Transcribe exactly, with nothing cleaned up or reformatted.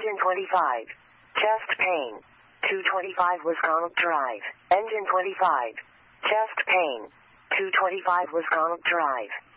Engine twenty-five. Chest pain. two twenty-five Wisconsin Drive. Engine twenty-five. Chest pain. two twenty-five Wisconsin Drive.